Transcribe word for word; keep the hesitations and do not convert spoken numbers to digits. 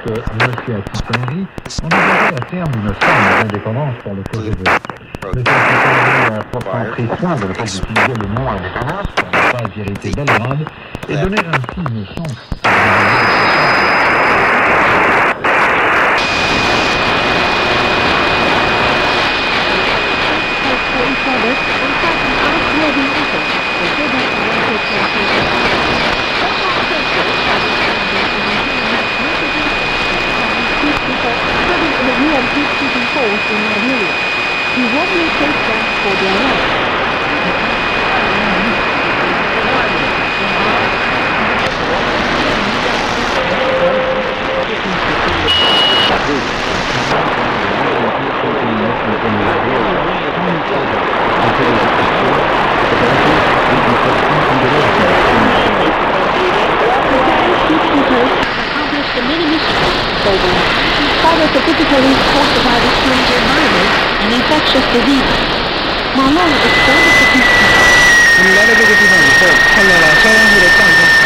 que M. Atis-Henry envisageait à terme une forme d'indépendance pour le Kosovo. Le Atis-Henry a pourtant pris soin de ne pas utiliser le mot indépendance pour ne pas irriter Belgrade et donner ainsi une chance à He warmly thanks them for their help. Accomplished the many missions globally, in spite of the difficulties caused by the strange environment and infectious diseases. Malone expanded the peace. 你来到这个地方以后，看到了消亡后的战争。